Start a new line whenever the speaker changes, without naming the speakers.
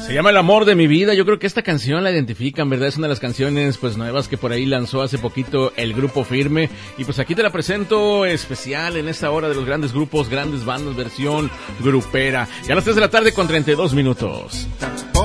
Se llama El amor de mi vida. Yo creo que esta canción la identifican, ¿verdad? Es una de las canciones pues nuevas que por ahí lanzó hace poquito el Grupo Firme. Y pues aquí te la presento especial en esta hora de los grandes grupos, grandes bandas, versión grupera. Ya a las 3 de la tarde con 32 minutos.